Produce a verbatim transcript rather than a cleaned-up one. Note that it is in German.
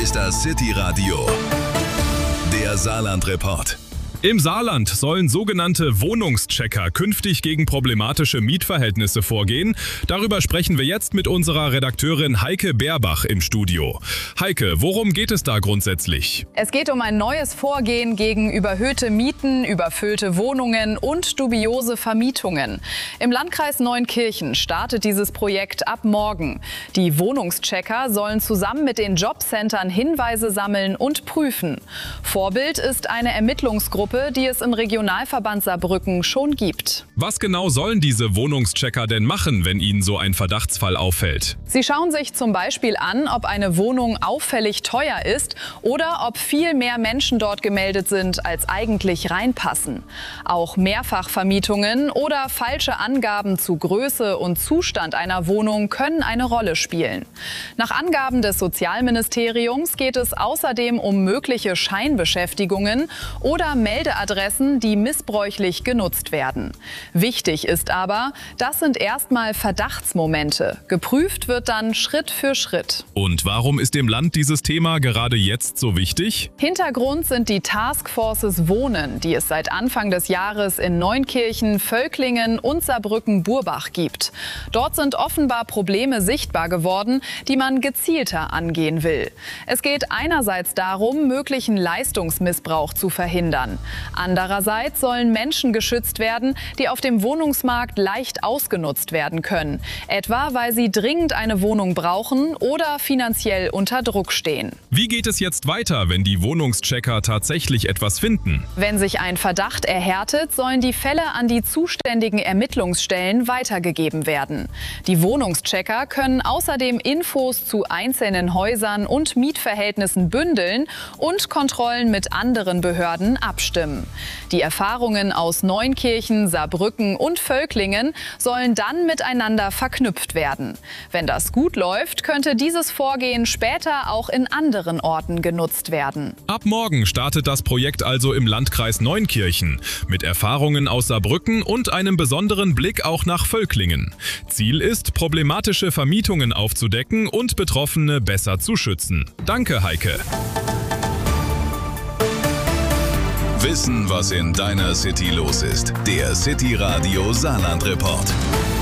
ist das City Radio, der Saarland-Report. Im Saarland sollen sogenannte Wohnungschecker künftig gegen problematische Mietverhältnisse vorgehen. Darüber sprechen wir jetzt mit unserer Redakteurin Heike Beerbach im Studio. Heike, worum geht es da grundsätzlich? Es geht um ein neues Vorgehen gegen überhöhte Mieten, überfüllte Wohnungen und dubiose Vermietungen. Im Landkreis Neunkirchen startet dieses Projekt ab morgen. Die Wohnungschecker sollen zusammen mit den Jobcentern Hinweise sammeln und prüfen. Vorbild ist eine Ermittlungsgruppe, die es im Regionalverband Saarbrücken schon gibt. Was genau sollen diese Wohnungschecker denn machen, wenn ihnen so ein Verdachtsfall auffällt? Sie schauen sich zum Beispiel an, ob eine Wohnung auffällig teuer ist oder ob viel mehr Menschen dort gemeldet sind, als eigentlich reinpassen. Auch Mehrfachvermietungen oder falsche Angaben zu Größe und Zustand einer Wohnung können eine Rolle spielen. Nach Angaben des Sozialministeriums geht es außerdem um mögliche Scheinbeschäftigungen oder Meldeadressen, die missbräuchlich genutzt werden. Wichtig ist aber, das sind erstmal Verdachtsmomente. Geprüft wird dann Schritt für Schritt. Und warum ist dem Land dieses Thema gerade jetzt so wichtig? Hintergrund sind die Taskforces Wohnen, die es seit Anfang des Jahres in Neunkirchen, Völklingen und Saarbrücken-Burbach gibt. Dort sind offenbar Probleme sichtbar geworden, die man gezielter angehen will. Es geht einerseits darum, möglichen Leistungsmissbrauch zu verhindern. Andererseits sollen Menschen geschützt werden, die auf dem Wohnungsmarkt leicht ausgenutzt werden können. Etwa, weil sie dringend eine Wohnung brauchen oder finanziell unter Druck stehen. Wie geht es jetzt weiter, wenn die Wohnungschecker tatsächlich etwas finden? Wenn sich ein Verdacht erhärtet, sollen die Fälle an die zuständigen Ermittlungsstellen weitergegeben werden. Die Wohnungschecker können außerdem Infos zu einzelnen Häusern und Mietverhältnissen bündeln und Kontrollen mit anderen Behörden abstimmen. Die Erfahrungen aus Neunkirchen, Saarbrücken und Völklingen sollen dann miteinander verknüpft werden. Wenn das gut läuft, könnte dieses Vorgehen später auch in anderen Orten genutzt werden. Ab morgen startet das Projekt also im Landkreis Neunkirchen mit Erfahrungen aus Saarbrücken und einem besonderen Blick auch nach Völklingen. Ziel ist, problematische Vermietungen aufzudecken und Betroffene besser zu schützen. Danke, Heike. Wissen, was in deiner City los ist. Der City Radio Saarland Report.